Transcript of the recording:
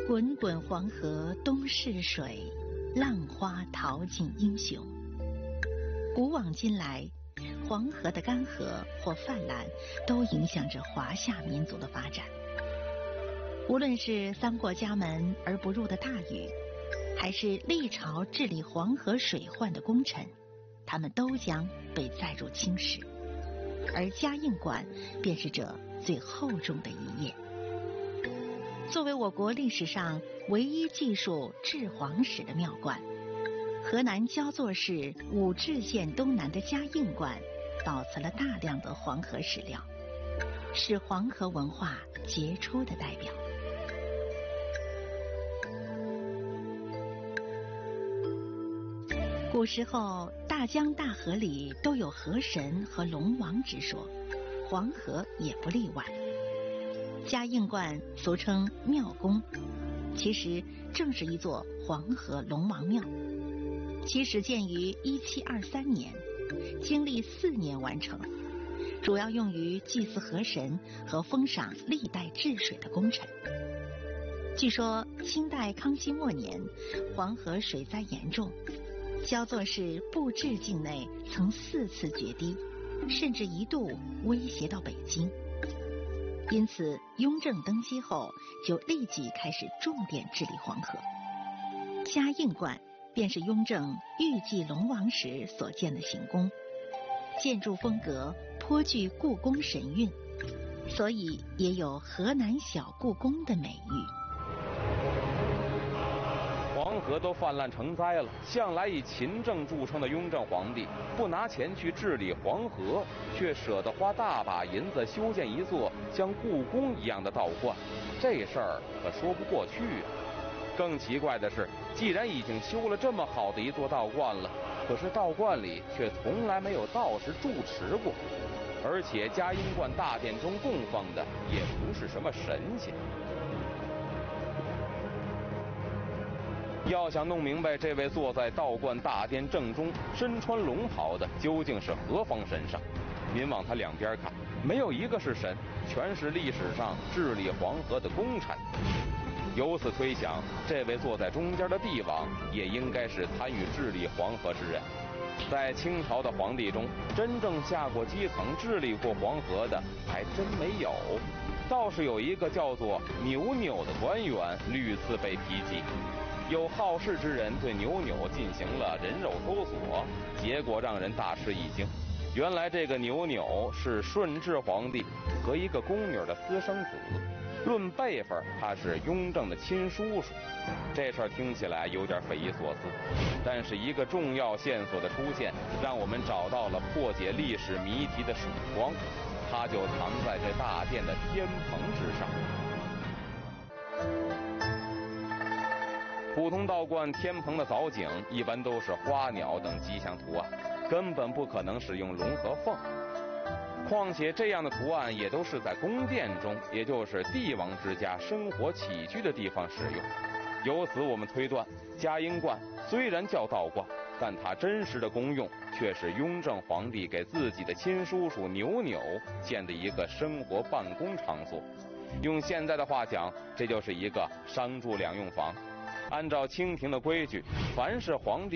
滚滚黄河东逝水，浪花淘尽英雄。古往今来，黄河的干涸或泛滥都影响着华夏民族的发展。无论是三过家门而不入的大禹，还是历朝治理黄河水患的功臣，他们都将被载入青史，而嘉应观便是这最厚重的一页。作为我国历史上唯一记述治黄史的庙观，河南焦作市武陟县东南的嘉应观保存了大量的黄河史料，是黄河文化杰出的代表。古时候，大江大河里都有河神和龙王之说，黄河也不例外。嘉应观俗称庙宫，其实正是一座黄河龙王庙。其始建于1723年，经历4年完成，主要用于祭祀河神和封赏历代治水的功臣。据说清代康熙末年，黄河水灾严重，焦作市布置境内曾4次决堤，甚至一度威胁到北京。因此，雍正登基后就立即开始重点治理黄河。嘉应观便是雍正御祭龙王时所建的行宫，建筑风格颇具故宫神韵，所以也有河南小故宫的美誉。 黄河都泛滥成灾了，向来以勤政著称的雍正皇帝不拿钱去治理黄河，却舍得花大把银子修建一座像故宫一样的道观，这事儿可说不过去啊。更奇怪的是，既然已经修了这么好的一座道观了，可是道观里却从来没有道士住持过，而且嘉应观大殿中供奉的也不是什么神仙。要想弄明白这位坐在道观大殿正中身穿龙袍的究竟是何方神圣，您往他两边看，没有一个是神，全是历史上治理黄河的功臣。由此推想，这位坐在中间的帝王也应该是参与治理黄河之人。在清朝的皇帝中，真正下过基层治理过黄河的还真没有，倒是有一个叫做牛钮的官员屡次被提及。有好事之人对牛钮进行了人肉搜索，结果让人大吃一惊。原来这个牛钮是顺治皇帝和一个宫女的私生子，论辈分他是雍正的亲叔叔。这事儿听起来有点匪夷所思，但是一个重要线索的出现，让我们找到了破解历史谜题的曙光，它就藏在这大殿的天棚之上。普通道观天棚的藻井一般都是花鸟等吉祥图案，根本不可能使用龙和凤。况且这样的图案也都是在宫殿中，也就是帝王之家生活起居的地方使用。由此我们推断，嘉应观虽然叫道观，但它真实的功用却是雍正皇帝给自己的亲叔叔牛钮建的一个生活办公场所。用现在的话讲，这就是一个商住两用房。按照清廷的规矩，凡是皇帝